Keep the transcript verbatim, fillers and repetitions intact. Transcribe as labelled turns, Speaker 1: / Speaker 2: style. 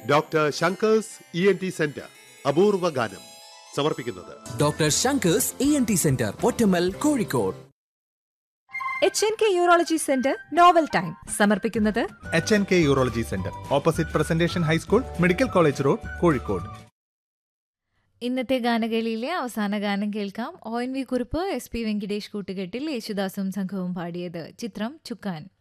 Speaker 1: Doctor Shankar's E N T centre അപൂർവ ഗാനം സമർപ്പിക്കുന്നത്
Speaker 2: doctor Shankar's E N T centre Pottammal Kozhikode.
Speaker 3: H N K urology centre novel time സമർപ്പിക്കുന്നത്
Speaker 4: H N K urology centre opposite presentation high school, medical college road, Kozhikode.
Speaker 5: ഇന്നത്തെ ഗാനകേളിയിലെ അവസാന ഗാനം കേൾക്കാം. O N V Kurup, S P Venkatesh കൂട്ടുകെട്ടിൽ യേശുദാസും സംഘവും പാടിയത്. ചിത്രം ചുക്കാൻ.